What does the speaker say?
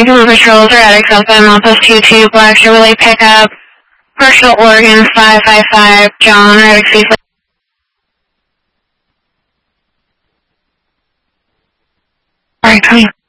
Vancouver Patrols are at XFM Outpost 22, Black Chevrolet pickup, Marshall, Oregon 555, John, Radix Safely. Alright, coming.